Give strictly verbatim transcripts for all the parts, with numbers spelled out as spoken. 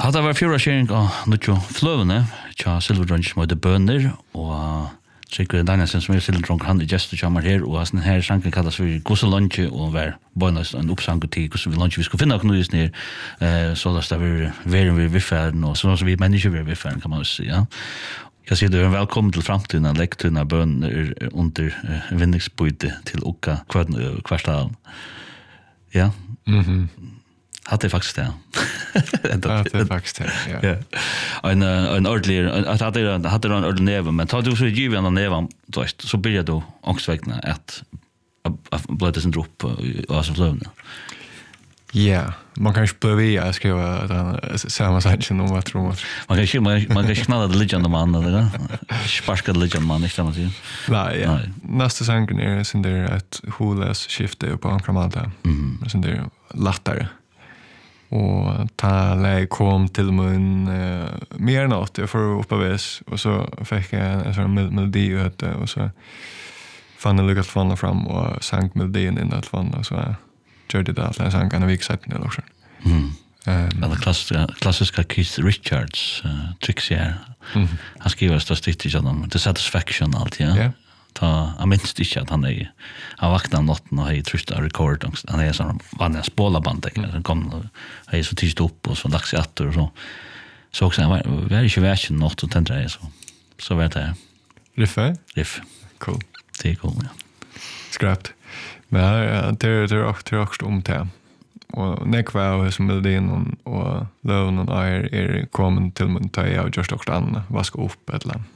Hade var fjorda kjering av Nucho Fløvene, tja Silverdrunk som heter Bønder, og Trygve Danielsen som er Silverdrunk, han er gestur kommer her, og den her sangen kallas for Gosse Lunche, og var bønnes en oppsang til Gosse Lunche. Vi skulle finne noe just nere, eh, så det var veren vi vifferen, og sånn som vi mennesker vi vifferen, kan man også si, ja. Jeg sier du er velkommen til fremtiden, lektunna bønder under uh, vinningsbøyde til Okka kvartal. Ja. Mhm. Hade det faktiskt det. Ja, det är faktiskt det. Ja. En en ordentlig att hade hade en ordentlig neve, men tar du så giv en neve då så börjar då ångstväckna att blodet sin dropp och så flövna. Ja, man kan ju börja att skriva den samma sak om vad tror man. Man kan ju man kan knalla det legend man eller sparka det legend man inte man säger. Nej, ja. Nästa sången är sen där ett holes skifte på ankramata. Mm. Sen där lättare. Och ta lä kom till mun uh, mer natt jag får uppväs och så fick jag en sån melodi ut och så fann jag lyckas fanna fram och sang melodin in att fanna och så gjorde det att jag sang en vecka sedan också. Mm. Um, Alla klassiska klassiska Keith Richards uh, tricks här. Mm. Han skriver så stitt i dem The Satisfaction allt ja. Yeah. Ta jag minns inte att han är han vaknade natten och har trust av record han är sån vanliga spålaband där som kom är så tidigt upp och så dags åter och så så också var var inte version natt och tänkte så så vet jag riff riff cool det är cool ja skrapt men det det är också också om det och nekva som melodin och och lån och är är kommen till mun ta jag just också an vaska upp ett land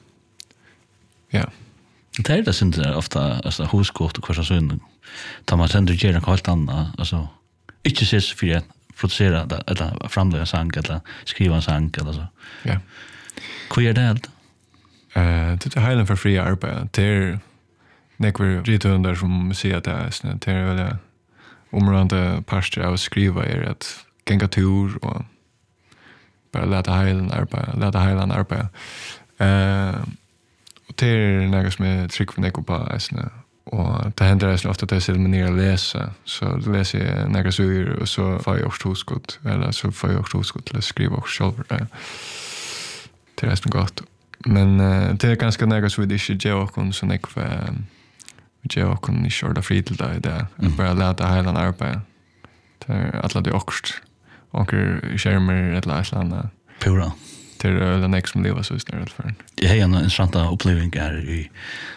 ja. Det är det inte ofta alltså huskort och kvarsa sönder. Tar man sen det gör något helt annat alltså inte ses för att producera det eller framlägga sång eller skriva en sång eller så. Ja. Hur är det allt? Eh det är Highland för fria arbete. Det är nekvar ritundar som ser att det är snä det är väl omrande pastor av skriva är att gänga tur och bara låta Highland arbeta, låta Highland arbeta. Eh det är något som är tryck för neko på äsna och det händer äsna ofta att jag ser mig ner och läsa så läser jag några suger och så får jag också huskott eller så får jag också huskott till att skriva också själv det är äsna gott men det är ganska något som vi inte gör och så neko för vi gör och inte körda fri till det där bara läta hela arbete det är alla det också och skärmar eller ett eller annat Pura det är den ex som lever så snart för. Jag har en intressanta upplevelse här i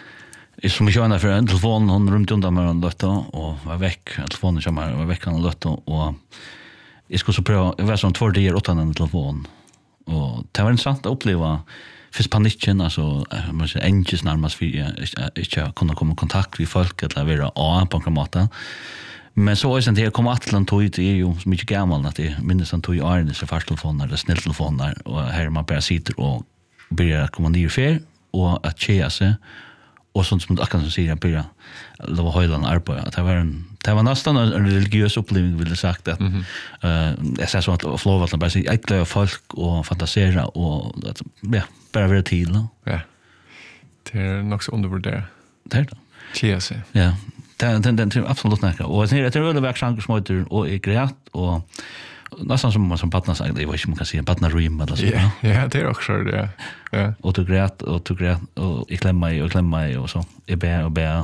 är som jag känner för en telefon hon runt undan med en låt och var veck telefonen som var veck han låt och jag skulle så pröva jag var som två dagar utan en telefon och det var intressant att uppleva först paniken alltså man säger anxious närmast för jag kunde komma i kontakt med folk eller vara a på en men så är det att komma att land tog det är ju så mycket gammal att det minns han tog ju Arne så fast telefoner eller snälltelefoner och här man bara sitter och börjar komma ner för och att tjäna sig och sånt som akkurat som säger börja lova höjlan arbeta att det var en det var nästan en religiös upplevelse vill jag sagt att mm-hmm. uh, jag säger så att flova att bara säga äckliga folk och fantasera och att ja bara vara till ja det är nog så undervärderat det är det tjäna sig ja den den den absolut näka och det är det är verksamt som heter och är grejat och nästan som man som partner säger det var inte man kan säga partner rim eller så ja ja det är också det ja och du grejat och du grejat och i klämma och klämma och så är bä och bä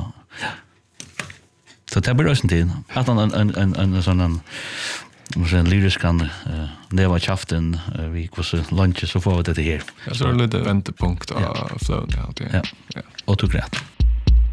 så det blir också tid att en en en en sån en måste en lyrisk kan neva chaften vi gick så lunch så får vi det här så är det lite vändpunkt av flow ja ja och du grejat